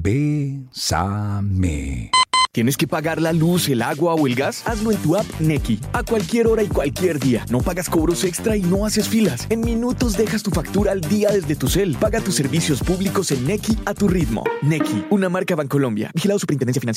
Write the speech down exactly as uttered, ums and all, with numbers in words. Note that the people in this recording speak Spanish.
Bésame. ¿Tienes que pagar la luz, el agua o el gas? Hazlo en tu app Nequi. A cualquier hora y cualquier día. No pagas cobros extra y no haces filas. En minutos dejas tu factura al día desde tu cel. Paga tus servicios públicos en Nequi a tu ritmo. Nequi, una marca Bancolombia. Vigilado Superintendencia Financiera.